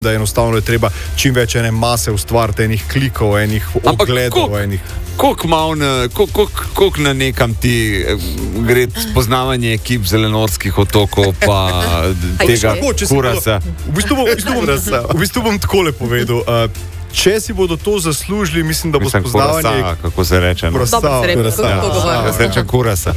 da enostavno je treba čim več ene mase ustvariti, enih klikov, enih ogledov, Koliko na nekam ti gre spoznavanje ekip zelenorskih otokov pa tega kurasa? V bistvu bom takole povedal. Če si bodo to zaslužili, mislim, da bo spoznavanje... Kurasa, kako se reče? Jaz rečem kurasa.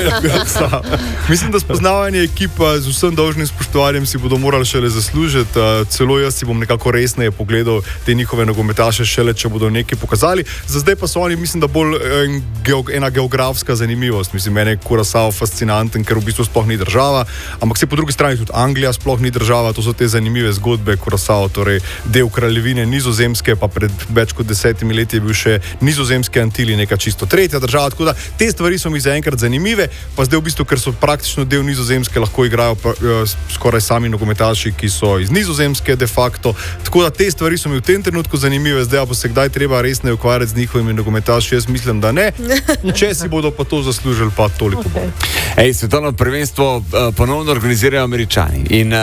Mislim, da spoznavanje ekipa z vsem dolžnim spoštovanjem si bodo morali šele zaslužiti. Celo jaz si bom nekako resneje pogledal te njihove nogometaše šele, če bodo nekaj pokazali. Za zdaj pa so oni, mislim, da bolj ena geografska zanimivost. Mislim, mene je Kurasao fascinanten, ker v bistvu sploh ni država, ampak se po drugi strani tudi Anglija sploh ni država. To so te zanimive zgodbe. Kurasao, torej del kraljevine Nizozemske, pa pred več kot 10 leti je bil še Nizozemske Antili, neka čisto tretja država, tako da te stvari so mi zaenkrat zanimive, pa zdaj v bistvu, ker so praktično del Nizozemske, lahko igrajo skoraj sami nogometaši, ki so iz Nizozemske de facto, tako da te stvari so mi v tem trenutku zanimive, zdaj pa se kdaj treba resneje ukvarjati z njihovimi nogometaši, jaz mislim, da ne, če si bodo pa to zaslužili, pa toliko bolj. Svetovno prvenstvo ponovno organizirajo Američani in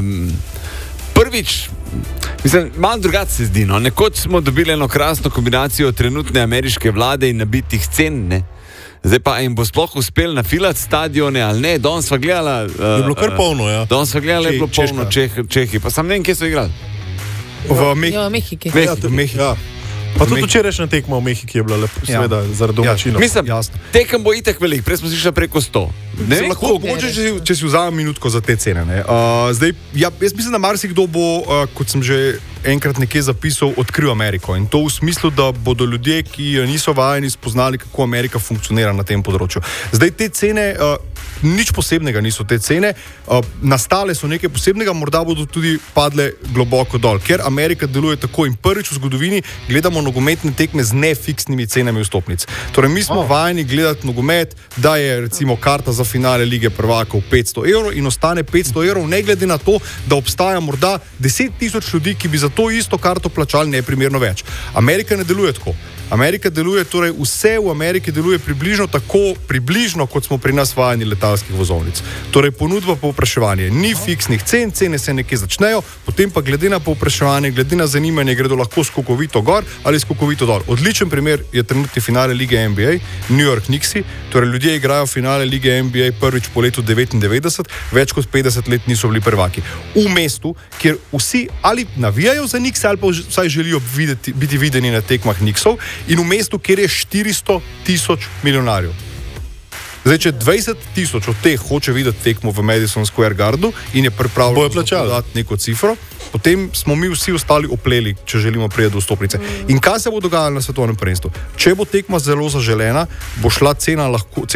prvič, mislim, malo drugače se zdi, no. Nekoč smo dobili eno krasno kombinacijo trenutne ameriške vlade in nabitih cen, ne. Zdaj pa jim bo sploh uspel nafilati stadione ali ne, danes sva gledala... Je bilo kar polno, ja. Danes sva gledala, je bilo polno Čehi, pa sam ne vem, kje so igrali. V Mehiki. Ja. Pa tudi včerajšnja tekma v Mehiki je bila lepo, seveda, zaradi domačinov. Mislim, tekem bo itak velik, prej smo si šli preko 100. Če si vzamem minutko za te cene. Zdaj, jaz mislim, da marsikdo bo, kot sem že enkrat nekje zapisal, odkril Ameriko. In to v smislu, da bodo ljudje, ki niso vajeni, spoznali, kako Amerika funkcionira na tem področju. Zdaj, te cene, nič posebnega niso te cene, nastale so nekaj posebnega, morda bodo tudi padle globoko dol, ker Amerika deluje tako in prvič v zgodovini gledamo nogometne tekme z nefiksnimi cenami vstopnic. Torej, mi smo vajeni gledati nogomet, da je recimo karta za finale Lige prvakov 500 € in ostane 500 €, ne glede na to, da obstaja morda 10.000 ljudi, ki bi za to isto karto plačali neprimerno več. Amerika ne deluje tako. Amerika deluje, torej vse v Ameriki deluje približno, kot smo pri nas vajeni letalskih vozovnic. Torej, ponudba pa povpraševanje. Ni fiksnih cen, cene se nekje začnejo, potem pa glede na povpraševanje, glede na zanimanje, gredo lahko skokovito gor ali skokovito dol. Odličen primer je trenutni finale Lige NBA, New York Knicksi, torej ljudje igrajo finale Lige NBA prvič po letu 99, več kot 50 let niso bili prvaki. V mestu, kjer vsi ali navijajo za Knicks, ali pa vsaj želijo biti videni na tekmah Knicksov, in v mestu, kjer je 400.000 milijonarjev. Zdaj, če 20.000 od teh hoče videti tekmo v Madison Square Gardu in je pripravljeno dati neko cifro, potem smo mi vsi ostali opleli, če želimo priti do vstopnice. In kaj se bo dogajalo na svetovnem prvenstvu? Če bo tekma zelo zaželena, bo šla cena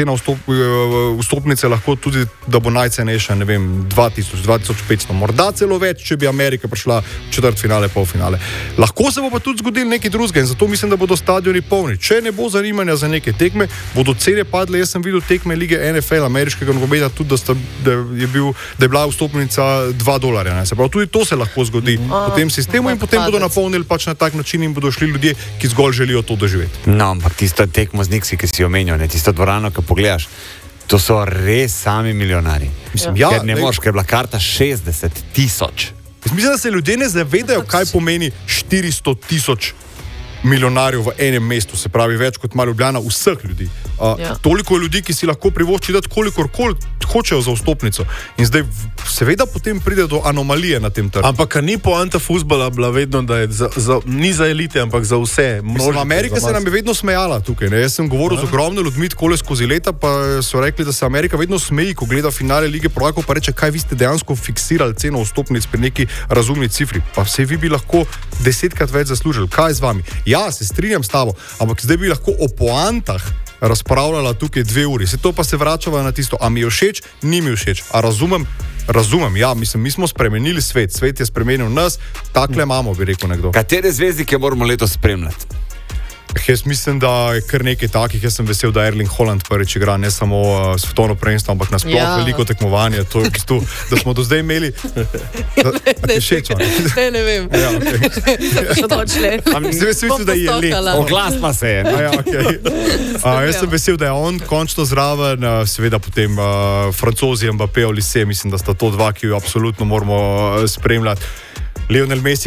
vstopnice lahko tudi, da bo najcenejša, ne vem, 2.000, 2.500, morda celo več, če bi Amerika prišla v četrtfinale, polfinale. Lahko se bo pa tudi zgodilo nekaj drugega in zato mislim, da bodo stadioni polni. Če ne bo zanimanja za neke tekme, bodo cene padle. Jaz sem videl tekme lige NFL, ameriškega nogometa, tudi da je bila vstopnica $2. Se pravi, tudi to se lahko zgodi v tem sistemu in potem bodo napolnili pač na tak način in bodo šli ljudje, ki zgolj želijo to doživeti. No, ampak tisto tekmo z Knicksi, ki si omenjal, tisto dvorano, ki pogledaš, to so res sami milijonari. Ker ne moš, ker je bila karta 60.000. Mislim, da se ljudje ne zavedajo, kaj pomeni 400.000 milijonarjev v enem mestu, se pravi več kot malo Ljubljana, vseh ljudi. Toliko ljudi, ki si lahko privošči dati kolikor hočejo za vstopnico. In zdaj seveda potem pride do anomalije na tem trgu. Ampak ni poanta fuzbala bila vedno, da je ni za elite, ampak za vse. Amerika se nam je vedno smejala tukaj. Ne? Jaz sem govoril z ogromno ljudmi takole skozi leta, pa so rekli, da se Amerika vedno smeji, ko gleda finale Lige prvakov, pa reče, kaj vi ste dejansko fiksirali ceno vstopnic pri neki razumni cifri. Pa vse vi bi lahko 10-krat več zaslužili. Kaj z vami? Ja, se strinjam s tabo, ampak zdaj bi lahko o poantah razpravljala tukaj 2 uri. Se to pa se vračava na tisto, a mi je všeč, ni mi všeč. A razumem, ja, mislim, mi smo spremenili svet. Svet je spremenil nas, takle imamo, bi rekel nekdo. Katere zvezdnike moramo letos spremljati? Jaz mislim, da je kar nekaj takih. Jaz sem vesel, da Erling Haaland prvič igra ne samo svetovno prvenstvo, ampak nasploh veliko tekmovanje. To je v bistvu, da smo do zdaj imeli. Ne vem. Ja, okay. Zdaj sem vesel, da je let. Oglas pa se je. Jaz sem vesel, da je on končno zraven, seveda potem Francozi, Mbappé, Olise, mislim, da sta to dva, ki jo absolutno moramo spremljati. Lionel Messi